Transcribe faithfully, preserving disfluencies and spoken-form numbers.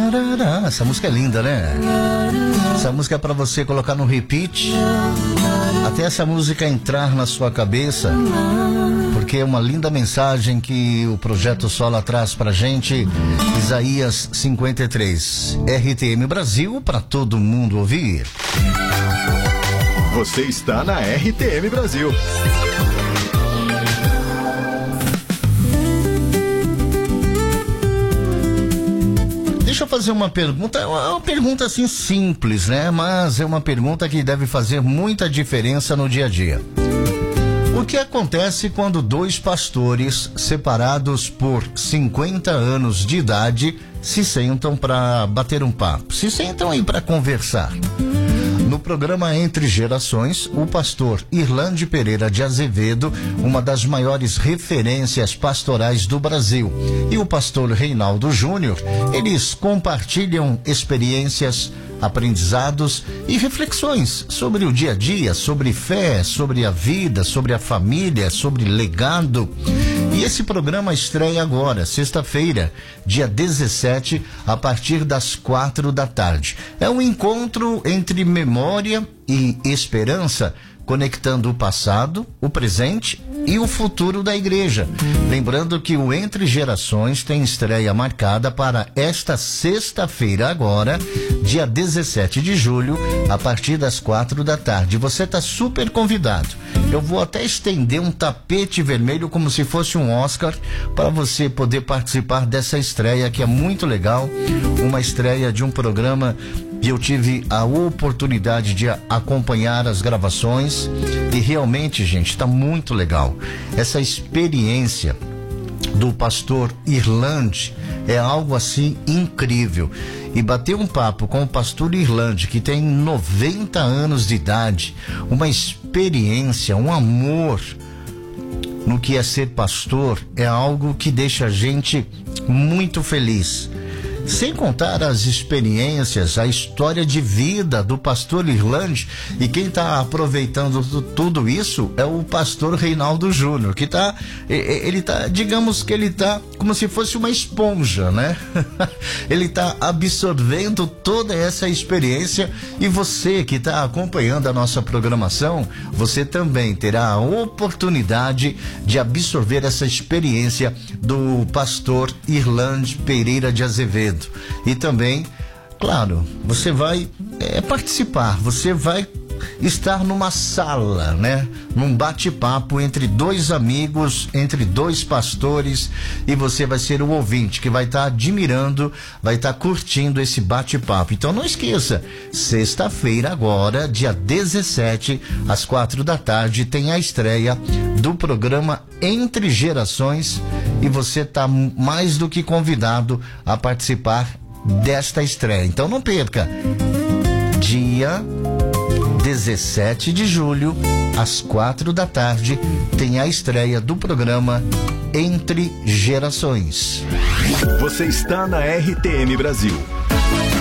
Essa música é linda, né? Essa música é pra você colocar no repeat até essa música entrar na sua cabeça, porque é uma linda mensagem que o Projeto Sola traz pra gente. Isaías cinquenta e três, R T M Brasil, pra todo mundo ouvir. Você está na R T M Brasil. Deixa eu fazer uma pergunta, é uma pergunta assim simples, né? Mas é uma pergunta que deve fazer muita diferença no dia a dia. O que acontece quando dois pastores separados por cinquenta anos de idade se sentam para bater um papo? Se sentam aí para conversar. No programa Entre Gerações, o pastor Irlande Pereira de Azevedo, uma das maiores referências pastorais do Brasil, e o pastor Reinaldo Júnior, eles compartilham experiências, aprendizados e reflexões sobre o dia a dia, sobre fé, sobre a vida, sobre a família, sobre legado. E esse programa estreia agora, sexta-feira, dia dezessete, a partir das quatro da tarde. É um encontro entre memória e esperança, conectando o passado, o presente e o futuro da igreja. Lembrando que o Entre Gerações tem estreia marcada para esta sexta-feira agora, dia dezessete de julho, a partir das quatro da tarde. Você está super convidado. Eu vou até estender um tapete vermelho como se fosse um Oscar para você poder participar dessa estreia, que é muito legal. Uma estreia de um programa que eu tive a oportunidade de acompanhar as gravações e realmente, gente, está muito legal. Essa experiência do pastor Irlande é algo assim incrível. E bater um papo com o pastor Irlande, que tem noventa anos de idade, uma experiência, um amor no que é ser pastor, é algo que deixa a gente muito feliz. Sem contar as experiências, a história de vida do pastor Irlande, e quem está aproveitando tudo isso é o pastor Reinaldo Júnior, que está, ele tá, digamos que ele está como se fosse uma esponja, né? Ele está absorvendo toda essa experiência, e você que está acompanhando a nossa programação, você também terá a oportunidade de absorver essa experiência do pastor Irlande Pereira de Azevedo. E também, claro, você vai é, participar, você vai estar numa sala, né? Num bate-papo entre dois amigos, entre dois pastores, e você vai ser o ouvinte que vai estar admirando, vai estar curtindo esse bate-papo. Então não esqueça, sexta-feira agora, dia dezessete, às quatro da tarde, tem a estreia do programa Entre Gerações, e você está mais do que convidado a participar desta estreia. Então não perca, dia dezessete de julho, às quatro da tarde, tem a estreia do programa Entre Gerações. Você está na R T M Brasil.